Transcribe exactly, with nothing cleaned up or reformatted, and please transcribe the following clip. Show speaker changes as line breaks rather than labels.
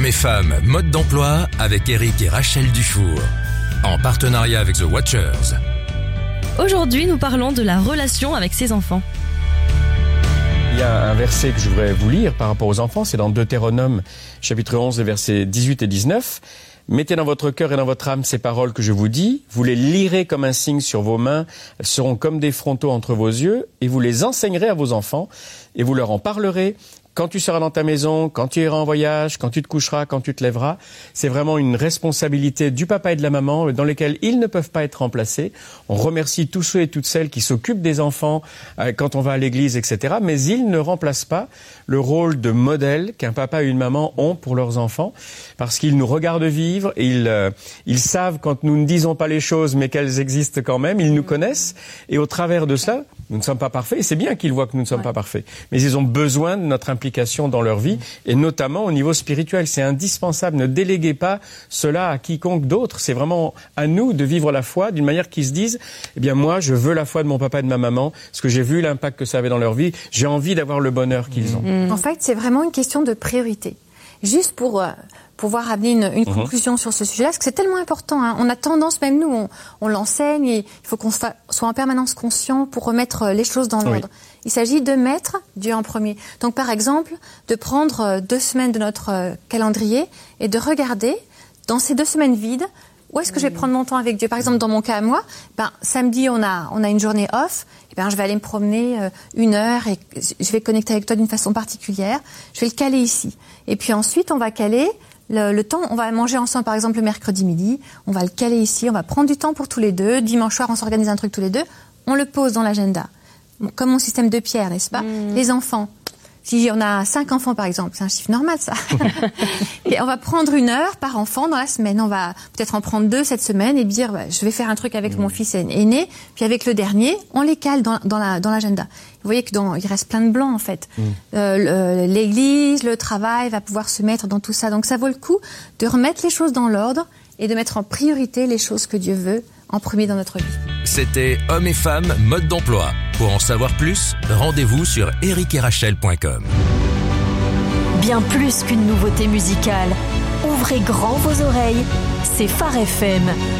Hommes et femmes, mode d'emploi avec Eric et Rachel Dufour. En partenariat avec The Watchers.
Aujourd'hui, nous parlons de la relation avec ses enfants.
Il y a un verset que je voudrais vous lire par rapport aux enfants, c'est dans Deutéronome, chapitre onze, les versets dix-huit et dix-neuf. Mettez dans votre cœur et dans votre âme ces paroles que je vous dis, vous les lirez comme un signe sur vos mains, elles seront comme des frontaux entre vos yeux, et vous les enseignerez à vos enfants, et vous leur en parlerez quand tu seras dans ta maison, quand tu iras en voyage, quand tu te coucheras, quand tu te lèveras. C'est vraiment une responsabilité du papa et de la maman dans lesquelles ils ne peuvent pas être remplacés. On remercie tous ceux et toutes celles qui s'occupent des enfants euh, quand on va à l'église, et cetera. Mais ils ne remplacent pas le rôle de modèle qu'un papa et une maman ont pour leurs enfants, parce qu'ils nous regardent vivre, et ils, euh, ils savent quand nous ne disons pas les choses, mais qu'elles existent quand même, ils nous connaissent, et au travers de cela, nous ne sommes pas parfaits, et c'est bien qu'ils voient que nous ne sommes ouais. pas parfaits. Mais ils ont besoin de notre implication dans leur vie, et notamment au niveau spirituel. C'est indispensable. Ne déléguez pas cela à quiconque d'autre. C'est vraiment à nous de vivre la foi d'une manière qu'ils se disent, eh bien moi, je veux la foi de mon papa et de ma maman, parce que j'ai vu l'impact que ça avait dans leur vie. J'ai envie d'avoir le bonheur qu'ils ont.
Mmh. En fait, c'est vraiment une question de priorité. Juste pour... Euh... pouvoir amener une, une mmh. conclusion sur ce sujet-là, parce que c'est tellement important. Hein. On a tendance, même nous, on, on l'enseigne, et il faut qu'on soit en permanence conscient pour remettre les choses dans l'ordre. Oui. Il s'agit de mettre Dieu en premier. Donc, par exemple, de prendre deux semaines de notre calendrier et de regarder, dans ces deux semaines vides, où est-ce que je vais prendre mon temps avec Dieu. Par exemple, dans mon cas à moi, ben, samedi, on a, on a une journée off, et ben, je vais aller me promener euh, une heure et je vais connecter avec toi d'une façon particulière. Je vais le caler ici. Et puis ensuite, on va caler Le, le temps, on va manger ensemble, par exemple, le mercredi midi. On va le caler ici. On va prendre du temps pour tous les deux. Dimanche soir, on s'organise un truc tous les deux. On le pose dans l'agenda. Bon, comme mon système de pierre, n'est-ce pas ? Mmh. Les enfants. Si on a cinq enfants, par exemple, c'est un chiffre normal, ça. Et on va prendre une heure par enfant dans la semaine. On va peut-être en prendre deux cette semaine et dire, bah, je vais faire un truc avec mmh. mon fils aîné. Puis avec le dernier, on les cale dans, dans, la, dans l'agenda. Vous voyez que dans, il reste plein de blancs, en fait. Mmh. Euh, le, l'église, le travail va pouvoir se mettre dans tout ça. Donc ça vaut le coup de remettre les choses dans l'ordre et de mettre en priorité les choses que Dieu veut en premier dans notre vie.
C'était Hommes et femmes, mode d'emploi. Pour en savoir plus, rendez-vous sur eric et rachel point com.
Bien plus qu'une nouveauté musicale. Ouvrez grand vos oreilles, c'est Phare F M.